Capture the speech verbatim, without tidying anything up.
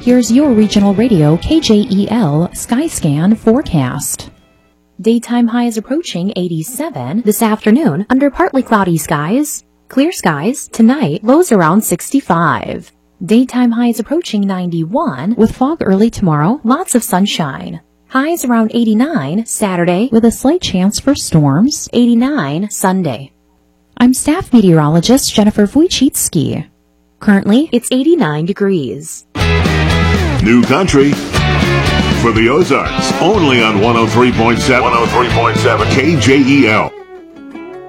Here's your regional radio K J E L Skyscan forecast. Daytime highs approaching eighty-seven this afternoon under partly cloudy skies. Clear skies tonight, lows around sixty-five. Daytime highs approaching ninety-one with fog early tomorrow, lots of sunshine. Highs around eighty-nine Saturday with a slight chance for storms, eighty-nine Sunday. I'm staff meteorologist Jennifer Wojcicki. Currently, it's eighty-nine degrees. New country for the Ozarks, only on one oh three point seven. one oh three point seven K J E L.